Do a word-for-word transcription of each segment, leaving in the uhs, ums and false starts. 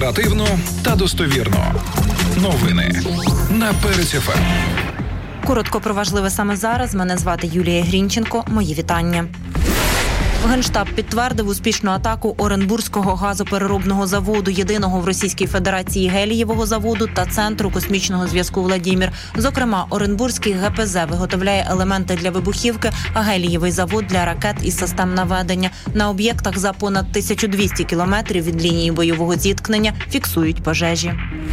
Оперативно та достовірно. Новини на Перець еф ем. Коротко про важливе саме зараз. Мене звати Юлія Грінченко. Мої вітання. Генштаб підтвердив успішну атаку Оренбурзького газопереробного заводу, єдиного в Російській Федерації гелієвого заводу та Центру космічного зв'язку «Владімір». Зокрема, Оренбурзький ге пе зет виготовляє елементи для вибухівки, а гелієвий завод – для ракет і систем наведення. На об'єктах за понад тисячу двісті кілометрів від лінії бойового зіткнення фіксують пожежі.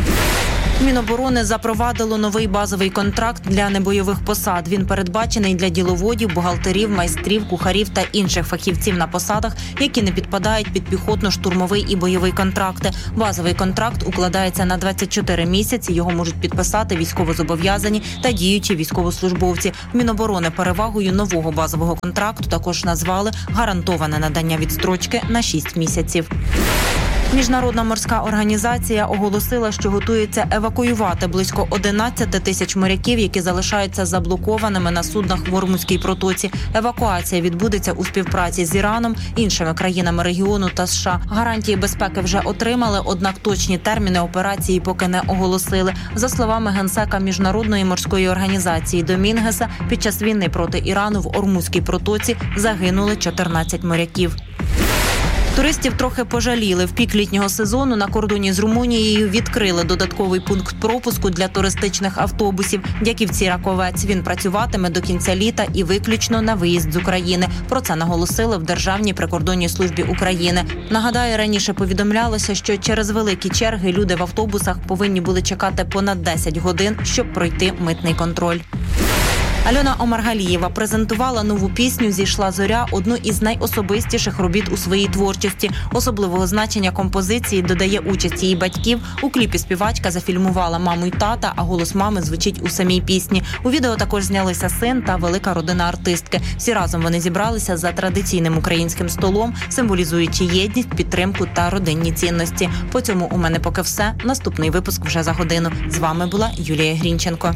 Міноборони запровадило новий базовий контракт для небойових посад. Він передбачений для діловодів, бухгалтерів, майстрів, кухарів та інших фахівців на посадах, які не підпадають під піхотно-штурмовий і бойовий контракти. Базовий контракт укладається на двадцять чотири місяці. Його можуть підписати військовозобов'язані та діючі військовослужбовці. В Міноборони перевагою нового базового контракту також назвали гарантоване надання відстрочки на шість місяців. Міжнародна морська організація оголосила, що готується евакуювати близько одинадцять тисяч моряків, які залишаються заблокованими на суднах в Ормузькій протоці. Евакуація відбудеться у співпраці з Іраном, іншими країнами регіону та США. Гарантії безпеки вже отримали, однак точні терміни операції поки не оголосили. За словами генсека Міжнародної морської організації Домінгеса, під час війни проти Ірану в Ормузькій протоці загинули чотирнадцять моряків. Туристів трохи пожаліли. В пік літнього сезону на кордоні з Румунією відкрили додатковий пункт пропуску для туристичних автобусів Дяківці-Раковець. Він працюватиме до кінця літа і виключно на виїзд з України. Про це наголосили в Державній прикордонній службі України. Нагадаю, раніше повідомлялося, що через великі черги люди в автобусах повинні були чекати понад десять годин, щоб пройти митний контроль. Альона Омаргалієва презентувала нову пісню «Зійшла зоря», одну із найособистіших робіт у своїй творчості. Особливого значення композиції додає участь її батьків. У кліпі співачка зафільмувала маму й тата, а голос мами звучить у самій пісні. У відео також знялися син та велика родина артистки. Всі разом вони зібралися за традиційним українським столом, символізуючи єдність, підтримку та родинні цінності. По цьому у мене поки все. Наступний випуск вже за годину. З вами була Юлія Грінченко.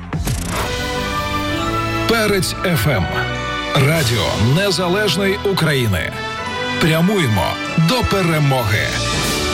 Перець еф ем. Радіо Незалежної України. Прямуємо до перемоги.